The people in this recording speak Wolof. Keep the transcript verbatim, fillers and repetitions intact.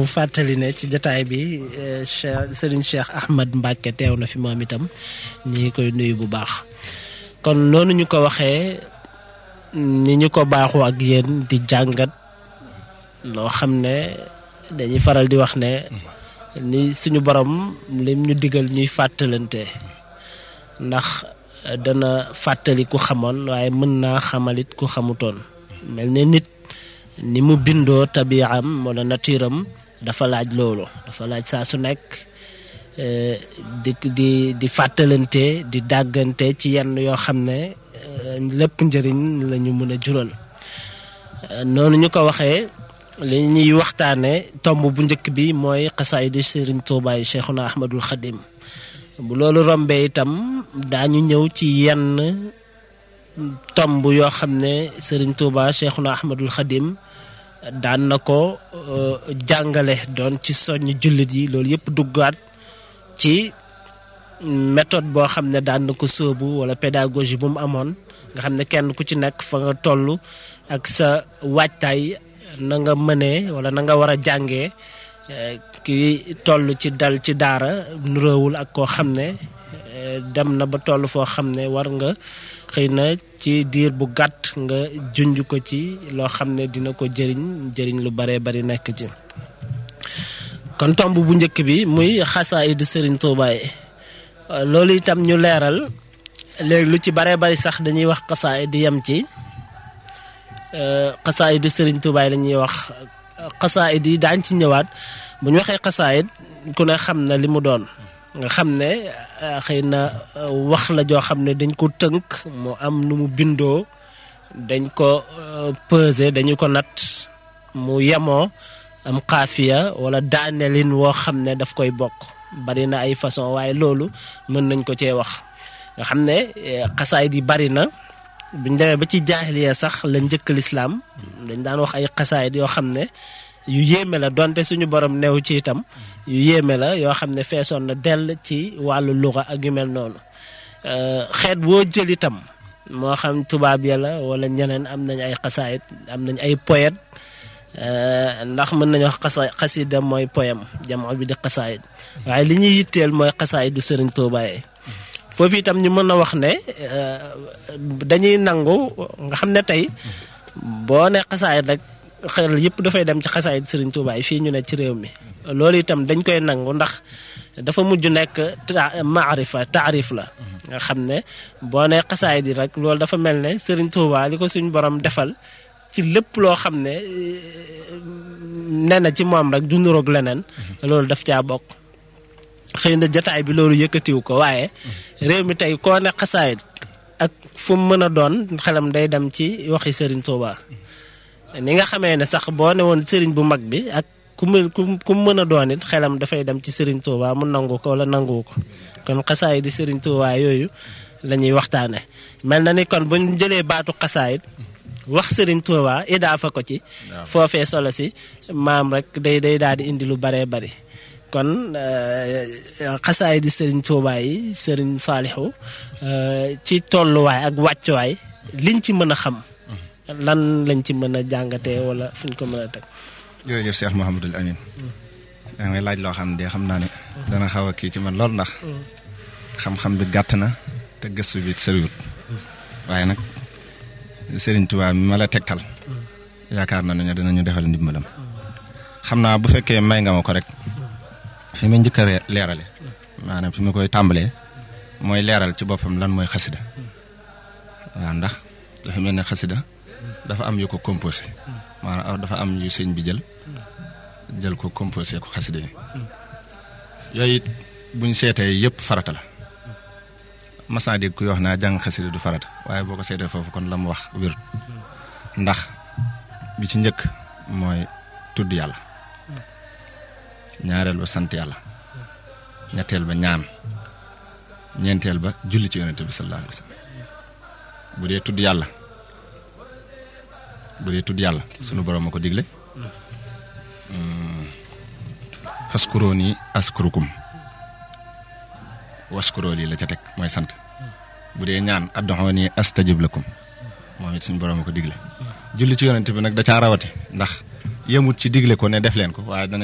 fàttali ne ci jotaay bi Cheikh Serigne Cheikh Ahmad Mbacke teew na fi moom itam ñi ngi koy nuyu bu baax kon noonu ñu ko waxee ni ñu ko baaxoo ak yéen di jàngat loo xam ne dañuy faral di wax ne ni suñu borom lim ñu digal ñuy fàttalante ndax dana fàttali ku xamoon waaye mën naa xamalit ku xamutoon mel ne nit ni mu bindoo tabiam wala naturam dafa laaj loolu dafa laaj saa su nekk di di di fàttalante di dàggante ci yenn yoo xam ne lépp njëriñ la ñu mën a jural noonu ñu ko waxee li ñuy waxtaane tomb bu njëkk bi mooy xasaayidi Sëriñ Tuubaa yi Cheikhuna Ahmadul Xadim bu loolu rombee itam daañu ñëw ci yenn tomb yoo xam ne Sëriñ Tuubaa Cheikhuna Ahmadul Xadim daan na ko jàngale doon ci soññ jullit yi loolu yëpp duggaat ci méthode boo xam ne daan na ko sóobu wala pédagogie bu mu amoon nga xam ne kenn ku ci nekk fa nga toll ak sa waajtaay na nga mënee wala na nga war a jàngee ki toll ci dal ci daara nuróowul ak koo xam ne dem na ba toll foo xam ne war nga xëy na ci diir bu gàtt nga junj ko ci loo xam ne dina ko jëriñ jëriñ lu bare bari nekk ci kon tomb bu njëkk bi muy xasaayidu Sëriñ Tuubaa yi loolu itam ñu leeral léegi lu ci bare bari sax dañuy wax xasaayid di yem ci xasaayidu Sëriñ Tuubaa yi la ñuy wax xasaayid yi daañ ci ñëwaat bu ñu waxee xasaayid ku ne xam na li mu doon nga xam ne xëy na wax la joo xam ne dañ ko tënk mu am nu mu bindoo dañ ko peser dañu ko nat mu yemoo am xaafiya wala daanelin woo xam ne daf koy bokk bari na ay façon waaye loolu mën nañ ko cee wax nga xam ne xasaayid yi bari na buñ demee ba ci jaahiliya sax la njëkk lislaam dañ daan wax ay xasaayid yoo xam ne yu yéeme la donte suñu borom new ci itam yu yéeme la yoo xam ne feesoon na dell ci wàllu luxa ak yu mel noonu xeet woo jël itam moo xam tubaab ya la wala ñeneen am nañ ay xasaayid am nañ ay poète ndax mën nañu wax xasa xasida mooy poème jamono bi di xasaayid waaye li ñuy yitteel mooy xasaayidu Sëriñ Tuubaa yi foofu itam ñu mën a wax ne dañuy nangu nga xam ne tey boo ne xasaayid rek xel yëpp dafay dem ci xasaayid Sëriñ Tuubaa yi fii ñu ne ci réew mi loolu itam dañ koy nangu ndax dafa mujj nekk maarifa taarif la nga xam ne boo ne xasaayid yi rek loolu dafa mel ne Sëriñ Tuubaa li ko suñ borom defal ci lépp loo xam ne nee na ci moom rek du nuroog leneen loolu daf caa bokk xëy na jataay bi loolu yëkkatiw ko waaye réew mi tey koo ne xasaayid ak fu mu mën a doon xelam day dem ci waxi Sëriñ Tuubaa ni nga xamee ne sax boo ne woon sëriñ bu mag bi ak ku mu ku mu mën a doon it xelam dafay dem ci Sëriñ Tuubaa mu nangu ko wala nangu ko kon xasaayid di Sëriñ Tuubaa yooyu la ñuy waxtaane mel na ni kon buñ jëlee baatu xasaayid wax Sëriñ Tuubaa idaafa ko ci foofee solo si maam rek day day daal di indi lu baree bari kon xasaayid di Sëriñ Tuubaa yi Sëriñ Saalixu ci tolluwaay ak wàccuwaay liñ ci mën a xam lan lañ ci mën a jàngatee wala fuñ ko mën a teg. jërëjëf Cheikh Mouhamadul Amin da ngay laaj loo xam ne de xam naa ne dana xaw a kii ci man lool ndax xam-xam bi gàtt na te gëstu bi sëriwut waaye nag Sëriñ Tuubaa mi ma la tegtal yaakaar na ne dinañu defal ndimbalam xam naa bu fekkee may nga ma ko rek fi ma njëkk a leerale maanaam fi ma koy tàmbalee mooy leeral ci boppam lan mooy xasida waaw ndax dafa mel ne xasida dafa am yu ko composé maanaam dafa am yu sëñ bi jël jël ko composé ko xasida yi yooyu it buñ seetee yëpp farata la mas naa dégg kuy wax naa jàng xasida du farata waaye boo ko seetee foofu kon la mu wax wérut ndax bi ci njëkk mooy tudd yàlla ñaareel ba sant yàlla ñetteel ba ñaan ñeenteel ba julli ci yonent bi sallallahu alayhi wa sallam bu dee tudd yàlla bu dee tudd yàlla sunu borom a ko digle faskurooni askurukum waskuroo lii la ca teg mooy sant bu dee ñaan adduhooni astajib lakum moom it suñu borom a ko digle julli ci yonent bi nag da caa rawati ndax yemut ci digle ko ne def leen ko waaye dana